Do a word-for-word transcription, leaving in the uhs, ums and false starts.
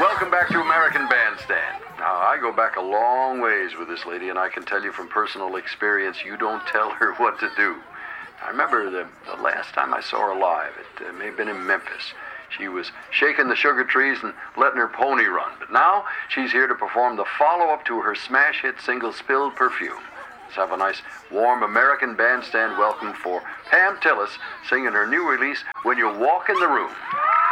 Welcome back to American Bandstand. Now, I go back a long ways with this lady, and I can tell you from personal experience, you don't tell her what to do. I remember the, the last time I saw her live, it uh, may have been in Memphis. She was shaking the sugar trees and letting her pony run. But now, she's here to perform the follow-up to her smash hit single, Spilled Perfume. Let's have a nice, warm American Bandstand welcome for Pam Tillis singing her new release, When You Walk in the Room.